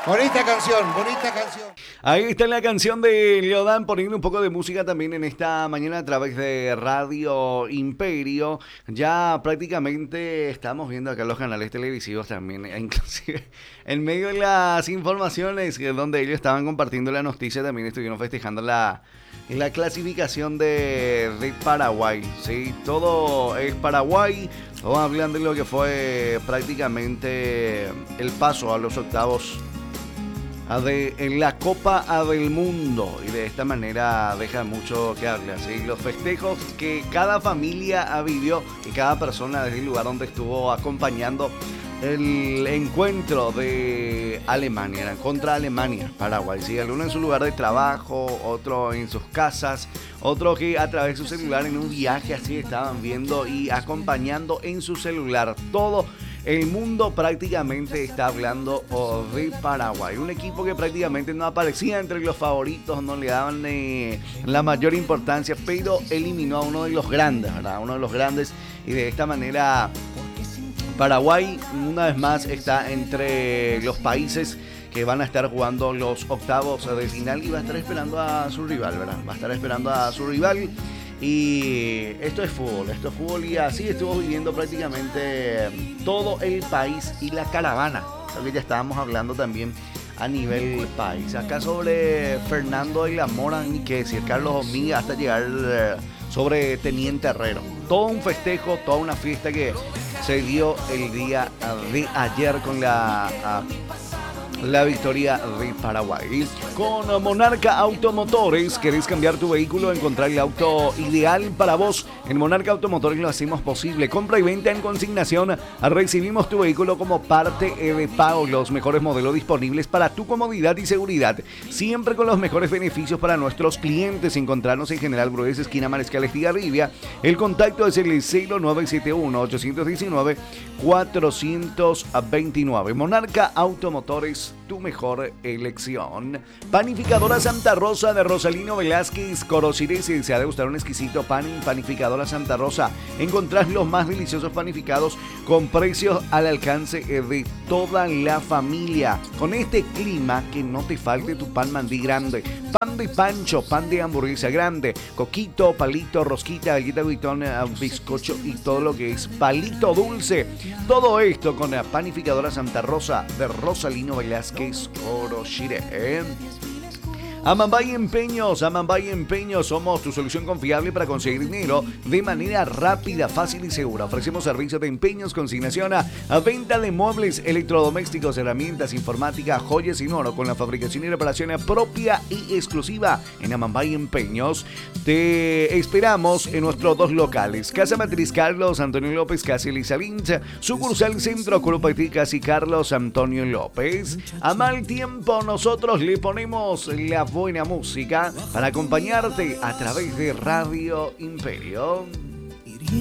Bonita canción, bonita canción. Ahí está la canción de Leodán, poniendo un poco de música también en esta mañana a través de Radio Imperio. Ya prácticamente estamos viendo acá los canales televisivos también, inclusive en medio de las informaciones donde ellos estaban compartiendo la noticia, también estuvieron festejando la clasificación de Paraguay. Sí, todo es Paraguay. Vamos a hablar de lo que fue prácticamente el paso a los octavos en la Copa del Mundo, y de esta manera deja mucho que hablar, ¿sí? Los festejos que cada familia vivió y cada persona desde el lugar donde estuvo acompañando el encuentro de Alemania, contra Alemania, Paraguay, ¿sí? Algunos en su lugar de trabajo, otros en sus casas, otros que a través de su celular en un viaje así estaban viendo y acompañando en su celular. Todo el mundo prácticamente está hablando de Paraguay, un equipo que prácticamente no aparecía entre los favoritos, no le daban la mayor importancia, pero eliminó a uno de los grandes, ¿verdad? Uno de los grandes, y de esta manera Paraguay una vez más está entre los países que van a estar jugando los octavos de final y va a estar esperando a su rival, ¿verdad? Va a estar esperando a su rival. Y esto es fútbol y así estuvo viviendo prácticamente todo el país y la caravana, lo que ya estábamos hablando también a nivel país. Acá sobre Fernando de la Mora, ni qué decir, Carlos Domínguez, hasta llegar sobre Teniente Herrero. Todo un festejo, toda una fiesta que se dio el día de ayer con la victoria de Paraguay. Con Monarca Automotores, ¿querés cambiar tu vehículo? Encontrar el auto ideal para vos. En Monarca Automotores lo hacemos posible. Compra y venta en consignación. Recibimos tu vehículo como parte de pago. Los mejores modelos disponibles para tu comodidad y seguridad. Siempre con los mejores beneficios para nuestros clientes. Encontrarnos en General Brudes, esquina Mariscal Estigarribia. El contacto es el 0971-819-429. Monarca Automotores, tu mejor elección. Panificadora Santa Rosa de Rosalino Velázquez Corocires. Si desea degustar un exquisito pan en Panificadora Santa Rosa, encontrás los más deliciosos panificados con precios al alcance de toda la familia. Con este clima, que no te falte tu pan mandí grande, pan de pancho, pan de hamburguesa grande, coquito, palito, rosquita, galleta, guitón, bizcocho y todo lo que es palito dulce. Todo esto con la Panificadora Santa Rosa de Rosalino Velázquez Orochire. Amambay Empeños, somos tu solución confiable para conseguir dinero de manera rápida, fácil y segura. Ofrecemos servicios de empeños, consignación, a venta de muebles, electrodomésticos, herramientas, informática, joyas y oro, con la fabricación y reparación propia y exclusiva. En Amambay Empeños te esperamos en nuestros dos locales: Casa Matriz Carlos Antonio López, Casi Elisa Lynch, sucursal Centro Curupaytí, Casi Carlos Antonio López. A mal tiempo nosotros le ponemos la buena música para acompañarte a través de Radio Imperio.